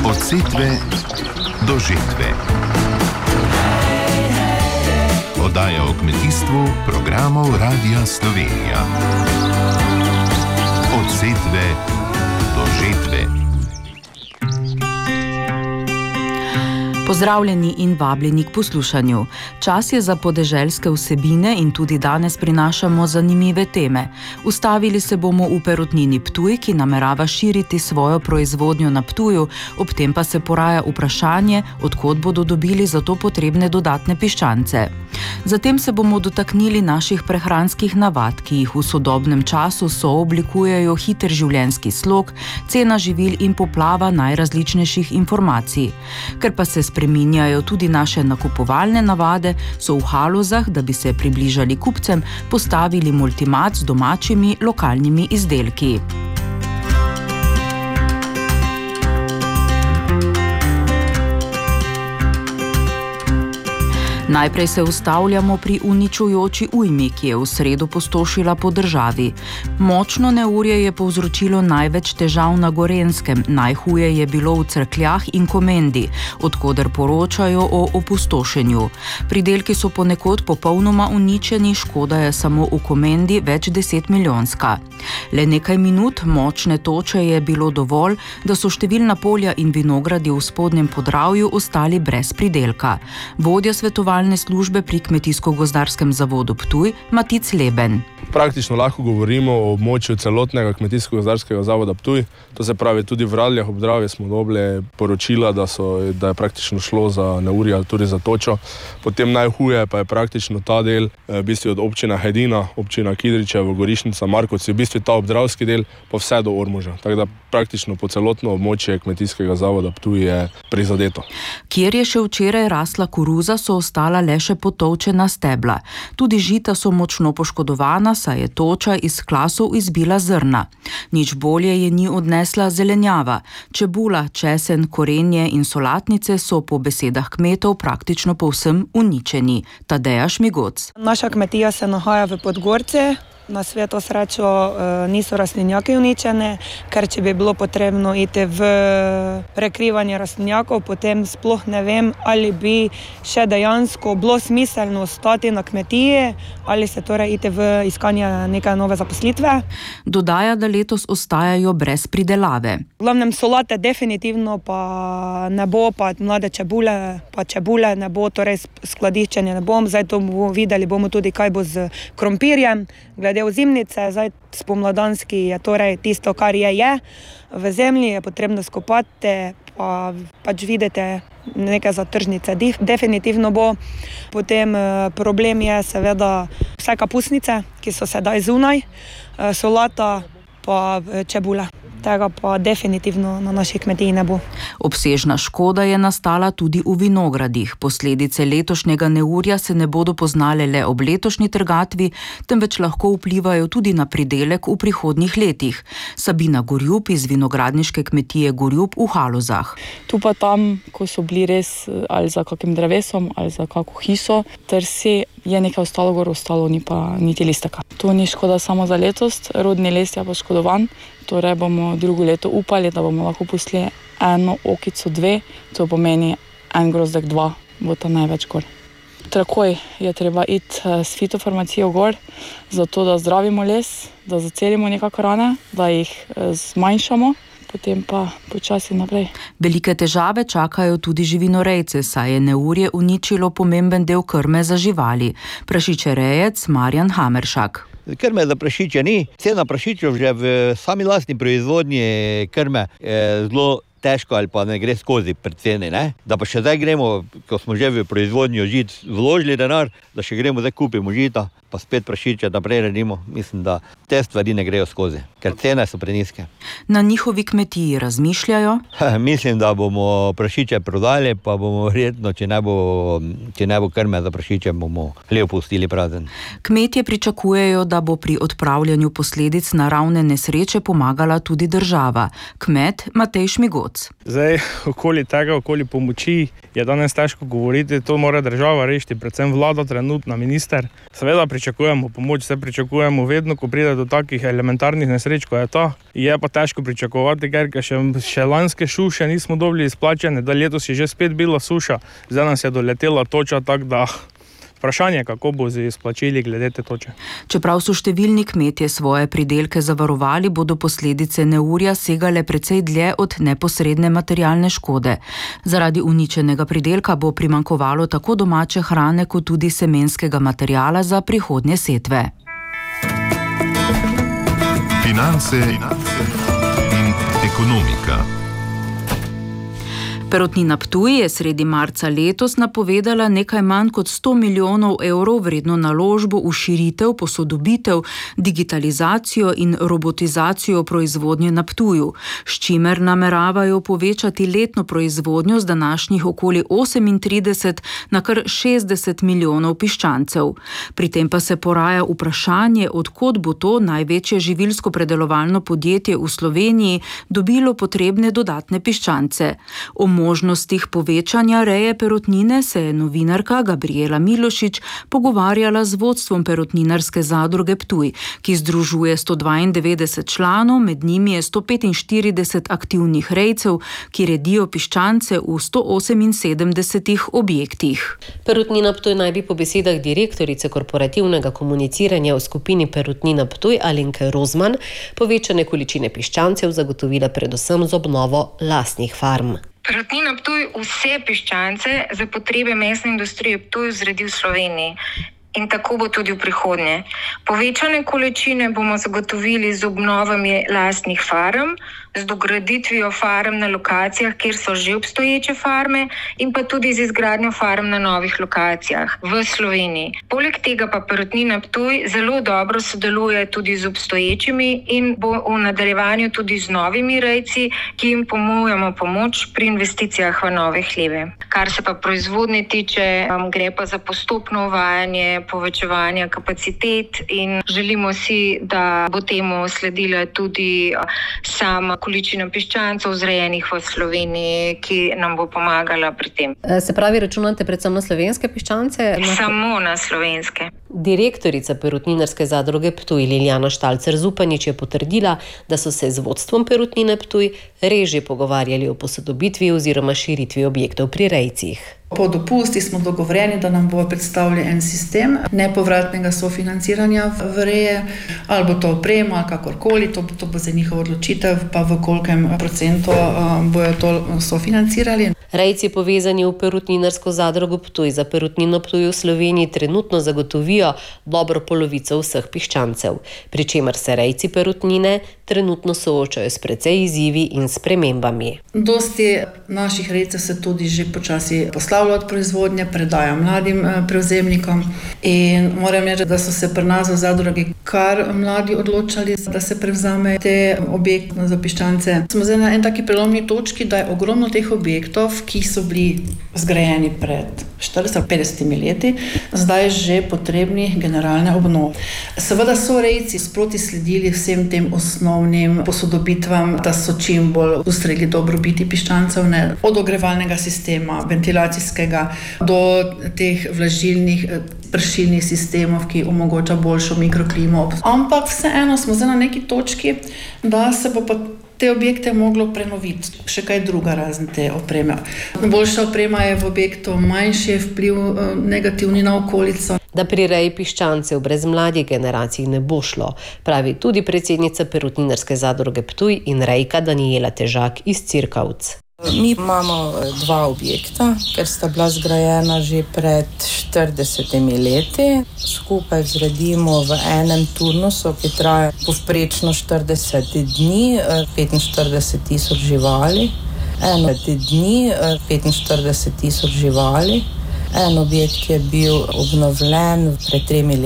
Od setve do žetve. Oddaja o kmetijstvu programov Radia Slovenija. Od setve do žetve. Pozdravljeni in vabljeni k poslušanju. Čas je za podeželske vsebine in tudi danes prinašamo zanimive teme. Ustavili se bomo v Perutnini Ptuj, ki namerava širiti svojo proizvodnjo na Ptuju, ob tem pa se poraja vprašanje, od kod bodo dobili za to potrebne dodatne piščance. Zatem se bomo dotaknili naših prehranskih navad, ki jih v sodobnem času sooblikujejo hiter življenjski slog, cena živil in poplava najrazličnejših informacij. Ker pa se spreminjajo tudi naše nakupovalne navade, so v Halozah, da bi se približali kupcem, postavili multimat z domačimi lokalnimi izdelki. Najprej se ustavljamo pri uničujoči ujmi, ki je v sredo pustošila po državi. Močno neurje je povzročilo največ težav na Gorenjskem, najhuje je bilo v Cerkljah in Komendi, od koder poročajo o opustošenju. Pridelki so ponekod popolnoma uničeni, škoda je samo v Komendi več 10 milijonska. Le nekaj minut močne toče je bilo dovolj, da so številna polja in vinogradi v spodnjem Podravju ostali brez pridelka. Vodja svetovalne službe pri Kmetijsko-gozdarskem zavodu Ptuj, Matic Leben. Praktično lahko govorimo o območju celotnega Kmetijsko-gozdarskega zavoda Ptuj. To se pravi, tudi v Radljah ob Dravi smo dobili poročila, da je praktično šlo za neurje ali tudi za točo. Potem najhuje pa je praktično ta del, v bistvu od občina Hedina, občina Kidričevo, Gorišnica, Markovci, v bistvu ta obdravski del, pa vse do Ormoža. Tako da praktično po celotno območje Kmetijskega zavoda Ptuj je prizadeto. Kjer je še včeraj rasla koruza, so ostala le še potolčena stebla. Tudi žita so močno poškodovana, saj je toča iz klasov izbila zrna. Nič bolje je ni odnesla zelenjava. Čebula, česen, korenje in solatnice so po besedah kmetov praktično povsem uničeni. Tadeja Šmigoc. Naša kmetija se nahaja v Podgorci. Na sveto srečo niso rastlinjaki uničene, ker če bi bilo potrebno iti v prekrivanje rastlinjakov, potem sploh ne vem, ali bi še dejansko bilo smiselno ostati na kmetiji, ali se torej iti v iskanje neke nove zaposlitve. Dodaja, da letos ostajajo brez pridelave. V glavnem solate definitivno pa ne bo, pa mlade čebule ne bo, torej skladiščenje ne bom. Zdaj to bomo videli, bomo tudi kaj bo z krompirjem. Glede ozimnice, zdaj spomladanski je torej tisto, kar je. V zemlji je potrebno skopati, pa pač vidite neke za tržnice. Definitivno bo. Potem problem je seveda vse kapusnice, ki so sedaj zunaj, solata pa čebula. Tega pa definitivno na naši kmetiji ne bo. Obsežna škoda je nastala tudi v vinogradih. Posledice letošnjega neurja se ne bodo poznale le ob letošnji trgatvi, temveč lahko vplivajo tudi na pridelek v prihodnjih letih. Sabina Gorjup iz vinogradniške kmetije Gorjup v Halozah. Tu pa tam, ko so bili res ali za kakim drevesom ali za kako hiso, trsi, je nekaj ostalo, ni pa niti listaka. To ni škoda samo za letos, rodni les je pa škodovan. Torej bomo drugo leto upali, da bomo lahko pustili eno okico, dve, to pomeni en grozdek, dva, bo ta največ gor. Takoj je treba iti s fitofarmacijo gor, zato da zdravimo les, da zacelimo nekako rane, da jih zmanjšamo, potem pa počasi naprej. Velike težave čakajo tudi živinorejce, saj je neurje uničilo pomemben del krme za živali. Prašičerejec Marjan Hameršak. Krme za prašiče ni. Cena prašičev že v sami lastni proizvodnji krme je zelo težko ali pa ne gre skozi pri ceni, ne? Da pa še zdaj gremo, ko smo že v proizvodnjo žit vložili denar, da še gremo zdaj kupimo žita, pa spet prašiče naprej redimo. Mislim, da te stvari ne grejo skozi, ker cene so preniske. Na njihovi kmetiji razmišljajo? Mislim, da bomo prašiče prodali, pa bomo verjetno, če ne bo krme za prašiče, bomo hlev pustili prazen. Kmetje pričakujejo, da bo pri odpravljanju posledic naravne nesreče pomagala tudi država. Kmet Matej Šmigoc. Cirkavc. Zdaj, okoli pomoči je danes težko govoriti, to mora država rešiti, predvsem vlada trenutna, minister. Seveda pričakujemo pomoč, pričakujemo vedno, ko pride do takih elementarnih nesreč, ko je ta. Je pa težko pričakovati, ker še lanske suše nismo dobili izplačene, da letos je že spet bila suša, zdaj nas je doletela toča, tako da vprašanje, kako bo z izplačili glede te toče. Čeprav so številni kmetje svoje pridelke zavarovali, bodo posledice neurja segale precej dlje od neposredne materialne škode. Zaradi uničenega pridelka bo primanjkovalo tako domače hrane, kot tudi semenskega materiala za prihodnje setve. Finance in ekonomika. Perutnina Ptuj je sredi marca letos napovedala nekaj manj kot 100 milijonov evrov vredno naložbo v širitev, posodobitev, digitalizacijo in robotizacijo proizvodnje na Ptuju, s čimer nameravajo povečati letno proizvodnjo z današnjih okoli 38 na kar 60 milijonov piščancev. Pri tem pa se poraja vprašanje, od kod bo to največje živilsko-predelovalno podjetje v Sloveniji dobilo potrebne dodatne piščance. O možnostih povečanja reje perutnine se je novinarka Gabriela Milošič pogovarjala z vodstvom Perutninarske zadruge Ptuj, ki združuje 192 članov, med njimi je 145 aktivnih rejcev, ki redijo piščance v 178 objektih. Perutnina Ptuj naj bi po besedah direktorice korporativnega komuniciranja v skupini Perutnina Ptuj Alenke Rozman povečane količine piščancev zagotovila predvsem z obnovo lastnih farm. Perutnina Ptuj vse piščance za potrebe mesne industrije Ptuj zredi v Sloveniji. In tako bo tudi v prihodnje. Povečane količine bomo zagotovili z obnovami lastnih farm, z dograditvijo farm na lokacijah, kjer so že obstoječe farme, in pa tudi z izgradnjo farm na novih lokacijah v Sloveniji. Poleg tega pa Perutnina Ptuj zelo dobro sodeluje tudi z obstoječimi in bo v nadaljevanju tudi z novimi rejci, ki jim ponujamo pomoč pri investicijah v nove hleve. Kar se pa proizvodnje tiče, gre pa za postopno uvajanje povečevanja kapacitet in želimo si, da bo temu sledila tudi sama količina piščancev zrejenih v Sloveniji, ki nam bo pomagala pri tem. Se pravi, računate predvsem na slovenske piščance? Samo na slovenske. Direktorica Perutninarske zadruge Ptuj Liljana Štalcer-Zupanič je potrdila, da so se z vodstvom Perutnine Ptuj reže pogovarjali o posodobitvi oziroma širitvi objektov pri rejcih. Po dopusti smo dogovorjeni, da nam bo predstavljen en sistem nepovratnega sofinanciranja v reje, ali bo to oprema, ali kakorkoli, to bo za njihovo odločitev, pa v kolkem procentu bojo to sofinancirali. Rejci povezani v Perutninarsko zadrugo Ptuj za Perutnino Ptuj v Sloveniji trenutno zagotovijo dobro polovico vseh piščancev, pri čemer se rejci perutnine trenutno soočajo s precej izzivi in spremembami. Dosti naših rejcev se tudi že počasi poslavlja od proizvodnje, predaja mladim prevzemnikom in moram reči, da so se pri nas v zadrugi kar mladi odločali, da se prevzame te objekte za piščance. Smo zdaj na en taki prelomni točki, da je ogromno teh objektov, ki so bili zgrajeni pred 40-50 leti, zdaj že potrebni generalne obnove. Seveda so rejci sproti sledili vsem tem osnovnim posodobitvam, da so čim bolj ustregli dobrobiti piščancev, od ogrevalnega sistema, ventilacijskega, do teh vlažilnih pršilnih sistemov, ki omogoča boljšo mikroklimo. Ampak vseeno smo zdaj na neki točki, da se bo pa te objekte moglo prenoviti, še kaj druga razen te opreme. Boljša oprema je v objektu, manjši je vpliv negativni na okolico. Da pri reji piščancev brez mladih generacij ne bo šlo, pravi tudi predsednica Perutninarske zadruge Ptuj in rejka Danijela Težak iz Cirkavc. Mi imamo 2 objekta, ker sta bila zgrajena že pred 40 leti. Skupaj zredimo v enem turnusu, ki traja povprečno 40 dni, 45.000 živali. En objekt je bil obnovljen pred 3 leti.